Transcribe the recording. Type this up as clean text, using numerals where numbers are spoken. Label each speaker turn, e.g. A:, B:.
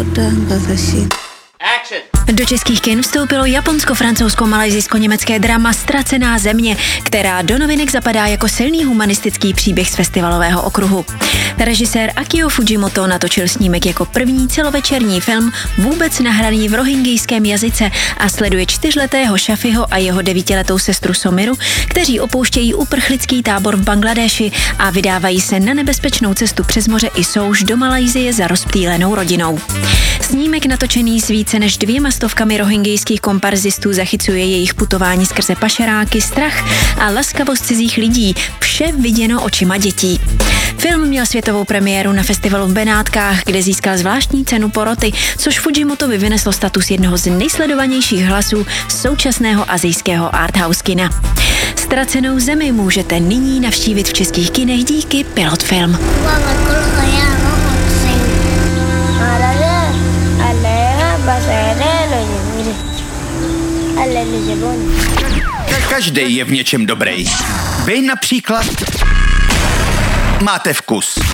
A: Do českých kin vstoupilo japonsko-francouzsko-malajzijsko-německé drama Ztracená země, která do novinek zapadá jako silný humanistický příběh z festivalového okruhu. Režisér Akio Fujimoto natočil snímek jako první celovečerní film vůbec nahraný v rohingijském jazyce a sleduje 4letého Shafiho a jeho 9letou sestru Somiru, kteří opouštějí uprchlický tábor v Bangladeši a vydávají se na nebezpečnou cestu přes moře i souš do Malajsie za rozptýlenou rodinou. Snímek natočený s více než 200 rohingijských komparzistů zachycuje jejich putování skrze pašeráky, strach a laskavost cizích lidí, vše viděno očima dětí. Film měl světovou premiéru na festivalu v Benátkách, kde získal zvláštní cenu poroty, což Fujimotovi vyneslo status jednoho z nejsledovanějších hlasů současného asijského arthouse kina. Ztracenou zemi můžete nyní navštívit v českých kinech díky Pilot Film.
B: Každý je v něčem dobrý. Vy například máte vkus.